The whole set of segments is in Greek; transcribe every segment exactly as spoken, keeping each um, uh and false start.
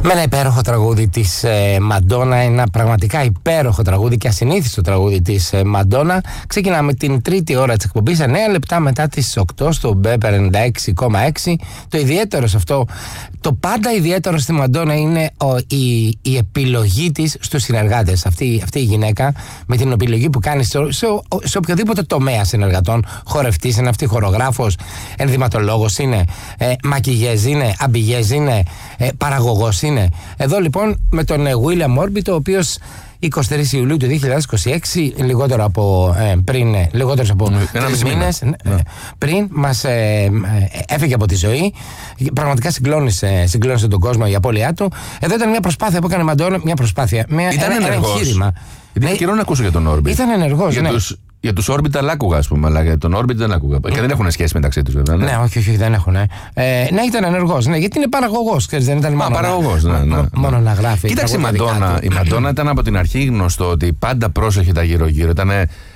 Με ένα υπέροχο τραγούδι της ε, Μαντόνα, ένα πραγματικά υπέροχο τραγούδι και ασυνήθιστο τραγούδι της ε, Μαντόνα. Ξεκινάμε την τρίτη ώρα της εκπομπής, εννέα λεπτά μετά τις οκτώ στο Μπέπ ενενήντα έξι κόμμα έξι. Το ιδιαίτερο σε αυτό, το πάντα ιδιαίτερο στη Μαντόνα είναι ο, η, η επιλογή της στους συνεργάτες. Αυτή, αυτή η γυναίκα με την επιλογή που κάνει σε, σε, σε οποιοδήποτε τομέα συνεργατών. Χορευτής είναι αυτή, χορογράφος, ενδυματολόγος είναι, ε, μακιγιέζ είναι, αμπιγιέζ είναι, ε, παραγωγός είναι. Εδώ λοιπόν με τον William Orbit, ο οποίος εικοστή τρίτη Ιουλίου του δύο χιλιάδες είκοσι έξι, λιγότερο από ε, πριν, λιγότερος από τρεις μήνες ναι. ε, πριν μας ε, ε, έφυγε από τη ζωή. Πραγματικά συγκλώνησε, συγκλώνησε τον κόσμο η απώλειά του. Εδώ ήταν μια προσπάθεια που έκανε η Μαντόνα, μια προσπάθεια, μια, ήταν ένα, ένα εγχείρημα. Ήταν ναι, καιρό να ακούσω για τον Orbit. Ήταν ενεργός, για ναι. τους, για τους Orbital άκουγα, ας πούμε, αλλά για τον Orbit δεν άκουγα. Και δεν έχουν σχέση μεταξύ τους, βέβαια. Ναι, ναι όχι, όχι, δεν έχουν. Ε. Ε, ναι, ήταν ενεργός, ναι, γιατί είναι παραγωγός, ξέρεις, δεν ήταν μόνο, παραγωγός, ναι, ναι, ναι. μόνο να γράφει. Κοίταξε, η Μαντόνα, η Μαντόνα ήταν από την αρχή γνωστό ότι πάντα πρόσεχε τα γύρω-γύρω. Ήταν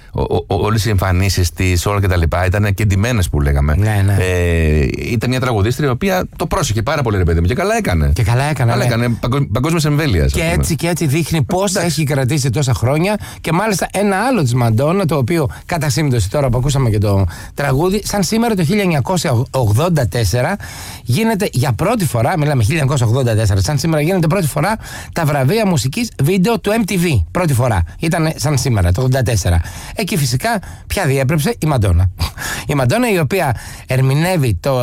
όλες οι εμφανίσεις της, όλα και τα λοιπά, ήταν και ντυμένες που λέγαμε. Ναι, ναι. Ε, ήταν μια τραγουδίστρια η οποία το πρόσεχε πάρα πολύ, ρε παιδί μου, και καλά έκανε. Και καλά έκανε. Καλά ναι. έκανε παγκόσμιας εμβέλειας. Και έτσι και έτσι δείχνει πώς έχει κρατήσει τόσα χρόνια. Και μάλιστα ένα άλλο της Μαντόνα, το οποίο κατά σύμπτωση τώρα που ακούσαμε και το τραγούδι, σαν σήμερα το χίλια εννιακόσια ογδόντα τέσσερα γίνεται για πρώτη φορά, μιλάμε χίλια εννιακόσια ογδόντα τέσσερα, σαν σήμερα γίνεται πρώτη φορά τα βραβεία μουσικής βίντεο του εμ τι βι. Πρώτη φορά. Ήταν σαν σήμερα το ογδόντα τέσσερα. Εκεί φυσικά ποια διέπρεψε? Η Μαντόνα. Η Μαντόνα, η οποία ερμηνεύει το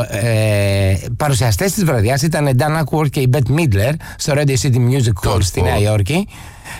ε, παρουσιαστές της βραδιάς ήταν η Dan Aykroyd και η Bette Midler στο Radio City Music Hall στη Νέα Υόρκη.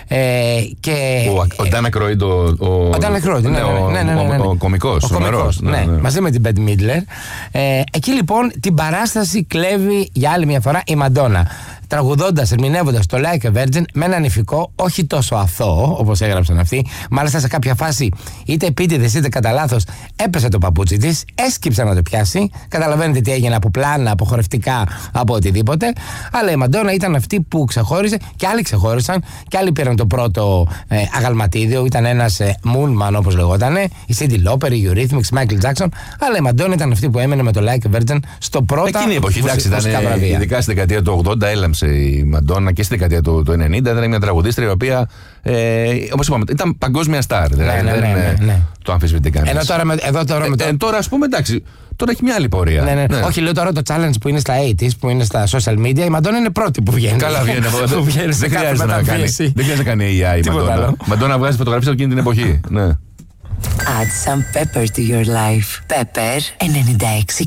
Ε, και, ο, ο Dan Aykroyd, ο, ο, ο Dan Aykroyd, ναι, ναι, ναι, ναι, ναι, ναι, ναι. ο, ο κωμικός, ο κωμικός, ναι, ναι, ναι. μαζί με την Bette Midler. Ε, εκεί λοιπόν την παράσταση κλέβει για άλλη μια φορά η Μαντόνα, τραγουδώντας, ερμηνεύοντας το Like a Virgin με έναν ηφικό όχι τόσο αθώο όπως έγραψαν αυτοί. Μάλιστα σε κάποια φάση, είτε επίτηδες είτε κατά λάθος, έπεσε το παπούτσι της, έσκυψε να το πιάσει. Καταλαβαίνετε τι έγινε από πλάνα, από χορευτικά, από οτιδήποτε. Αλλά η Μαντόνα ήταν αυτή που ξεχώριζε, και άλλοι ξεχώρισαν, και άλλοι πήραν το πρώτο ε, αγαλματίδιο. Ήταν ένας ε, Moonman όπως λεγότανε, η Cyndi Lauper, η Eurythmics, Michael Jackson. Αλλά η Μαντόνα ήταν αυτή που έμενε με το Like a Virgin στο πρώτο. Εκείνη η εποχή, εντάξει, ήταν, ειδικά στη δεκαετία του ογδόντα έλαμψε η Μαντόνα, και στη δεκαετία του, του ενενήντα ήταν μια τραγουδίστρια η οποία, ε, όπως είπαμε, ήταν παγκόσμια στάρ. Δηλαδή ναι, ναι, δεν ναι, ναι, ναι. το αμφισβητεί κανείς. Ενώ τώρα, με, εδώ τώρα, με το... ε, ε, τώρα ας πούμε, εντάξει, τώρα έχει μια άλλη πορεία. Ναι, ναι. Ναι. Όχι, λέω τώρα το challenge που είναι στα ογδόντα, που είναι στα social media, η Μαντόνα είναι πρώτη που βγαίνει. Καλά βγαίνει από εδώ. Δεν χρειάζεται να κάνει. Δεν χρειάζεται να κάνει έι άι η Μαντόνα. Η Μαντόνα βγάζει φωτογραφίες από εκείνη την εποχή. Ναι. Add some pepper to your life. Pepper ενενήντα έξι